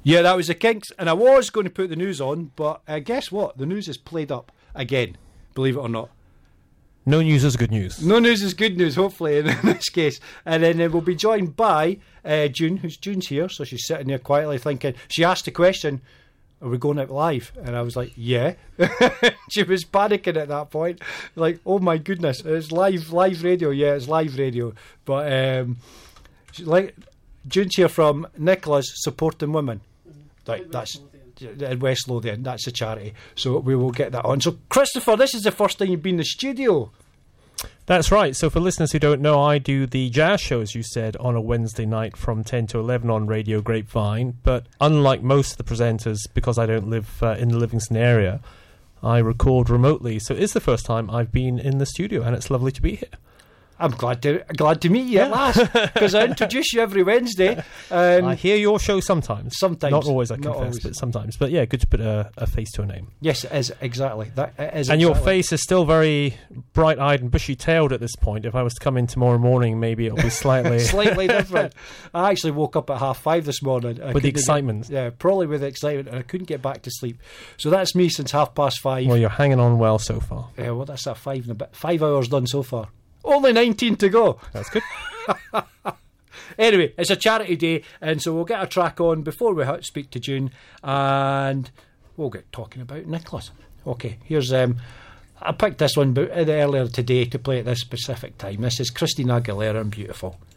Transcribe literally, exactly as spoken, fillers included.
Yeah, that was the Kinks, and I was going to put the news on, but uh, guess what? The news is played up again, believe it or not. No news is good news. No news is good news, hopefully, in this case. And then uh, we'll be joined by uh, June, who's June's here, so she's sitting there quietly thinking. She asked the question, are we going out live? And I was like, yeah. She was panicking at that point. Like, oh my goodness, it's live live radio. Yeah, it's live radio. But um, she, like, June's here from Nicholas Supporting Women. Like, that's in West Lothian, that's a charity. So we will get that on. So, Christopher, this is the first time you've been in the studio. That's right. So for listeners who don't know, I do the jazz show, as you said, on a Wednesday night from ten to eleven on Radio Grapevine. But unlike most of the presenters, because I don't live uh, in the Livingston area, I record remotely. So it's the first time I've been in the studio, and it's lovely to be here. I'm glad to glad to meet you yeah. at last, because I introduce you every Wednesday. Um, I hear your show sometimes. Sometimes. Not always, I confess, always. but sometimes. But yeah, good to put a, a face to a name. Yes, it is, exactly. That it is and exactly. your face is still very bright-eyed and bushy-tailed at this point. If I was to come in tomorrow morning, maybe it'll be slightly... slightly different. I actually woke up at half five this morning. I with the excitement. Get, yeah, probably with the excitement, and I couldn't get back to sleep. So that's me since half past five. Well, you're hanging on well so far. Yeah, well, that's that five and a bit. Five hours done so far. Only nineteen to go. That's good. Anyway, it's a charity day, and so we'll get a track on before we speak to June, and we'll get talking about Nicholas. Okay, here's um, I picked this one earlier today to play at this specific time. This is Christina Aguilera and Beautiful.